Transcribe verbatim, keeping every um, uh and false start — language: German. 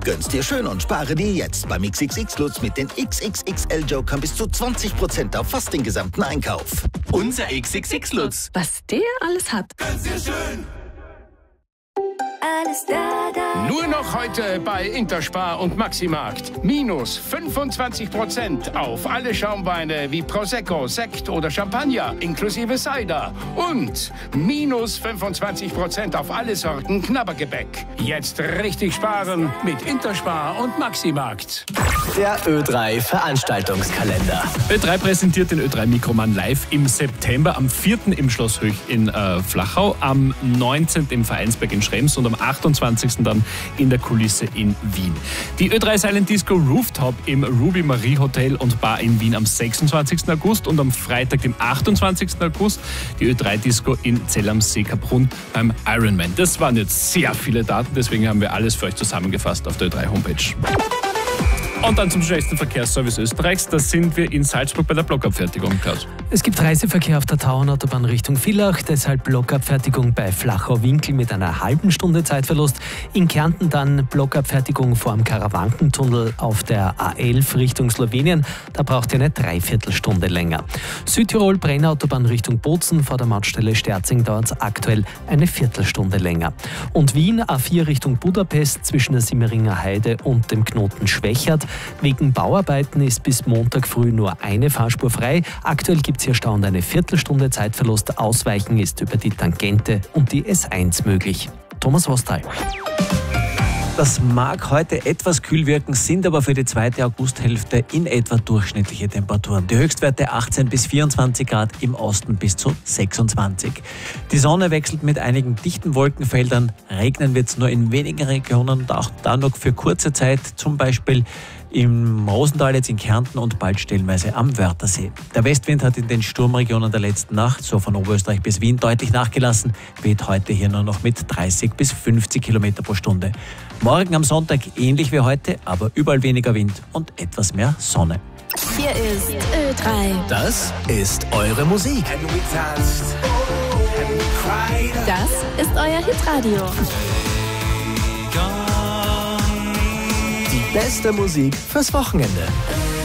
Gönn's dir schön und spare dir jetzt beim X X X-Lutz mit den X X X L-Jokern bis zu zwanzig Prozent auf fast den gesamten Einkauf. Unser X X X-Lutz. Was der alles hat. Gönn's dir schön. Alles da, da. Nur noch heute bei Interspar und Maximarkt. Minus fünfundzwanzig Prozent auf alle Schaumweine wie Prosecco, Sekt oder Champagner, inklusive Cider. Und minus fünfundzwanzig Prozent auf alle Sorten Knabbergebäck. Jetzt richtig sparen mit Interspar und Maximarkt. Der Ö drei Veranstaltungskalender. Ö drei präsentiert den Ö drei Mikroman live im September, am vierten im Schloss Höch in äh, Flachau, am neunzehnten im Vereinsberg in Schrems und am achtundzwanzigsten dann in der Kulisse in Wien. Die Ö drei Silent Disco Rooftop im Ruby Marie Hotel und Bar in Wien am sechsundzwanzigsten August und am Freitag, dem achtundzwanzigsten August, die Ö drei Disco in Zell am See Kaprun beim Ironman. Das waren jetzt sehr viele Daten, deswegen haben wir alles für euch zusammengefasst auf der Ö drei Homepage. Und dann zum schnellsten Verkehrsservice Österreichs. Da sind wir in Salzburg bei der Blockabfertigung, Klaus. Es gibt Reiseverkehr auf der Tauernautobahn Richtung Villach, deshalb Blockabfertigung bei Flachau-Winkel mit einer halben Stunde Zeitverlust. In Kärnten dann Blockabfertigung vor dem Karawankentunnel auf der A elf Richtung Slowenien. Da braucht ihr eine Dreiviertelstunde länger. Südtirol Brennautobahn Richtung Bozen vor der Mautstelle Sterzing dauert es aktuell eine Viertelstunde länger. Und Wien A vier Richtung Budapest zwischen der Simmeringer Heide und dem Knoten Schwächert. Wegen Bauarbeiten ist bis Montag früh nur eine Fahrspur frei. Aktuell gibt es hier Stau und eine Viertelstunde Zeitverlust. Ausweichen ist über die Tangente und die S eins möglich. Thomas Wostal. Das mag heute etwas kühl wirken, sind aber für die zweite Augusthälfte in etwa durchschnittliche Temperaturen. Die Höchstwerte achtzehn bis vierundzwanzig Grad, im Osten bis zu sechsundzwanzig. Die Sonne wechselt mit einigen dichten Wolkenfeldern. Regnen wird es nur in wenigen Regionen und auch da noch für kurze Zeit, zum Beispiel im Rosental, jetzt in Kärnten und bald stellenweise am Wörthersee. Der Westwind hat in den Sturmregionen der letzten Nacht, so von Oberösterreich bis Wien, deutlich nachgelassen, weht heute hier nur noch mit dreißig bis fünfzig Kilometer pro Stunde. Morgen am Sonntag ähnlich wie heute, aber überall weniger Wind und etwas mehr Sonne. Hier ist Ö drei. Das ist eure Musik. Das ist euer Hitradio. Die beste Musik fürs Wochenende.